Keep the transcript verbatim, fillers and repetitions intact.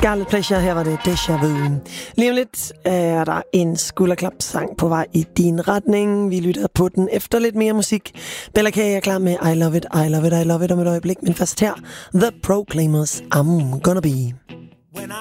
Scarlet Pleasure, her var det Deja Vu. Lige om lidt er der en skulderklapsang på vej i din retning. Vi lytter på den efter lidt mere musik. Bella K er klar med I Love It, I Love It, I Love It om et øjeblik. Men først her, The Proclaimers, I'm Gonna Be.